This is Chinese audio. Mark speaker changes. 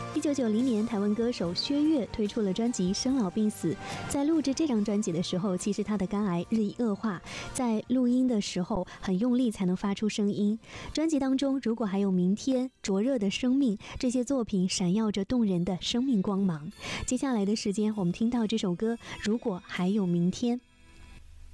Speaker 1: 1990年，台湾歌手薛岳推出了专辑《生老病死》。在录制这张专辑的时候，其实他的肝癌日益恶化，在录音的时候很用力才能发出声音。专辑当中，如果还有明天、灼热的生命，这些作品闪耀着动人的生命光芒。接下来的时间，我们听到这首歌《如果还有明天》。